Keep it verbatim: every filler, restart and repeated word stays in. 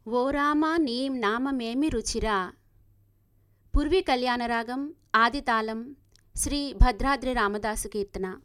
ఓ రామా నీ నామమేమి రుచిరా. పూర్వీ కళ్యాణరాగం ఆదితాళం శ్రీ భద్రాద్రి రామదాసు కీర్తన.